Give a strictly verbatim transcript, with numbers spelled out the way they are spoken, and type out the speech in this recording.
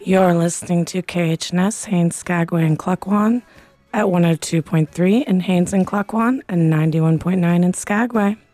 You're listening to K H N S, Haines, Skagway, and Cluckwan at one oh two point three in Haines and Cluckwan and ninety-one point nine in Skagway.